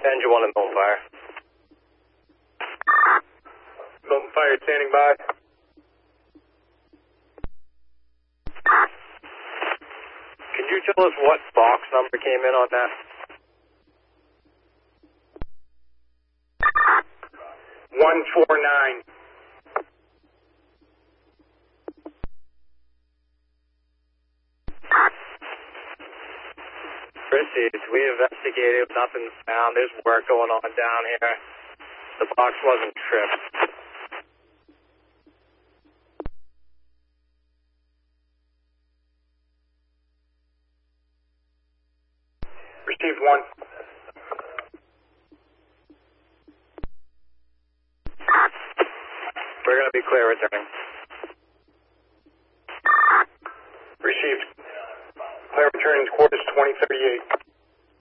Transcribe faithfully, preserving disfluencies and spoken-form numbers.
Engine one and Milton Fire. Milton Fire standing by. Can you tell us what box number came in on that? one four nine. Received. We investigated. Nothing found. There's work going on down here. The box wasn't tripped. Received one. We're going to be clear returning. Received. Clear returning to quarters twenty thirty-eight.